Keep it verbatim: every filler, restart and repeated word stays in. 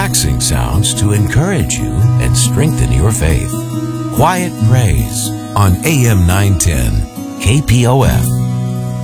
relaxing sounds to encourage you and strengthen your faith. Quiet Praise on A M nine ten K P O F.